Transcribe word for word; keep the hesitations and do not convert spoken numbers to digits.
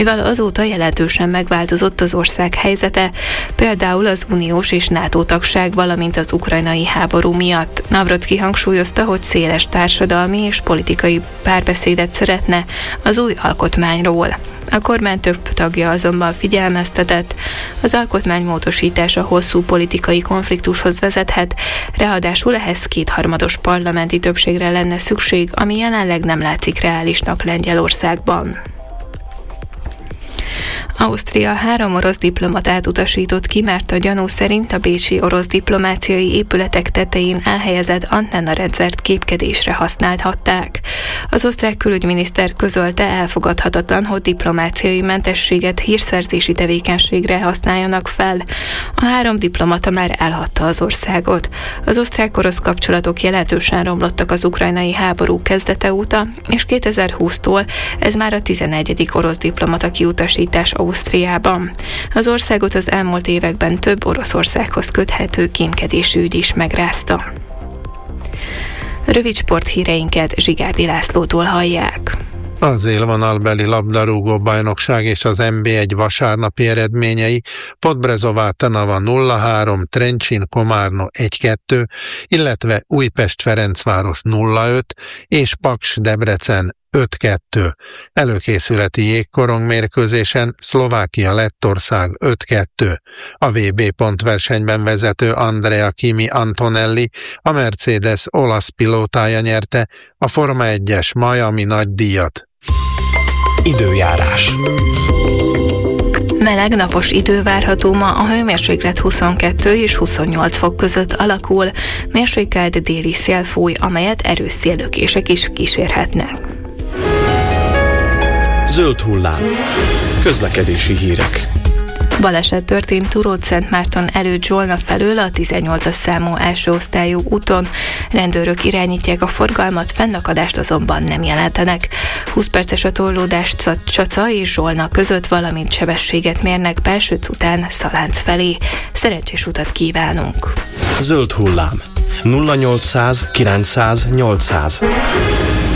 mivel azóta jelentősen megváltozott az ország helyzete, például az uniós és NATO tagság, valamint az ukrajnai háború miatt. Navrocki hangsúlyozta, hogy széles társadalmi és politikai párbeszédet szeretne az új alkotmányról. A kormány több tagja azonban figyelmeztetett, az alkotmány módosítása hosszú politikai konfliktushoz vezethet, ráadásul ehhez kétharmados parlamenti többségre lenne szükség, ami jelenleg nem látszik reálisnak Lengyelországban. Ausztria három orosz diplomatát utasított ki, mert a gyanú szerint a bécsi orosz diplomáciai épületek tetején elhelyezett antennarendszert képkedésre használhatták. Az osztrák külügyminiszter közölte, elfogadhatatlan, hogy diplomáciai mentességet hírszerzési tevékenységre használjanak fel. A három diplomata már elhagyta az országot. Az osztrák-orosz kapcsolatok jelentősen romlottak az ukrajnai háború kezdete óta, és kétezer-húsztól ez már a tizenegyedik orosz diplomata kiutasítás Ausztriában. Az országot az elmúlt években több Oroszországhoz köthető kémkedési ügy is megrázta. Rövid sporthíreinket Zsigárdi Lászlótól hallják. Az élvonalbeli labdarúgó bajnokság és az en bé egy vasárnapi eredményei: Podbrezová Trnava nulla három, Trencsin Komárno egy kettő, illetve Újpest-Ferencváros nulla öt és Paks Debrecen öt kettő. Előkészületi jégkorong mérkőzésen Szlovákia-Lettország öt kettő. A vé bé pontversenyben vezető Andrea Kimi Antonelli, a Mercedes olasz pilótája nyerte a Forma egyes Miami nagydíjat. Időjárás. Meleg, napos idő várható ma, a hőmérséklet huszonkettő és huszonnyolc fok között alakul, mérsékelt déli szél fúj, amelyet erős széllökések is kísérhetnek. Zöld hullám. Közlekedési hírek. Baleset történt Turót-Szentmárton előtt Zsolna felől a tizennyolcas számú első osztályú úton. Rendőrök irányítják a forgalmat, fennakadást azonban nem jelentenek. húsz perces a torlódás Csaca és Zsolna között, valamint sebességet mérnek Belsőc után Szalánc felé. Szerencsés utat kívánunk! Zöld hullám. nulla nyolcszáz kilencszáz nyolcszáz.